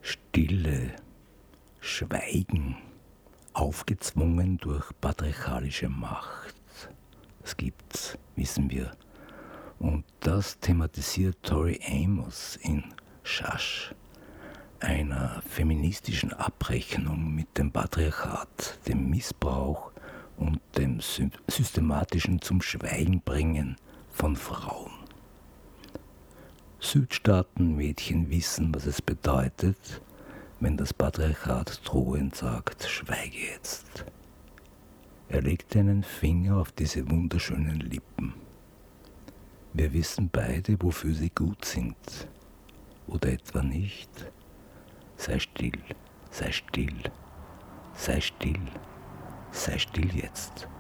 Stille, Schweigen, aufgezwungen durch patriarchalische Macht. Das gibt's, wissen wir. Und das thematisiert Tori Amos in Shush, einer feministischen Abrechnung mit dem Patriarchat, dem Missbrauch und dem systematischen zum Schweigen bringen von Frauen. Südstaatenmädchen wissen, was es bedeutet, wenn das Patriarchat drohend sagt, schweige jetzt. Er legte einen Finger auf diese wunderschönen Lippen. Wir wissen beide, wofür sie gut sind. Oder etwa nicht. Sei still, sei still, sei still, sei still jetzt.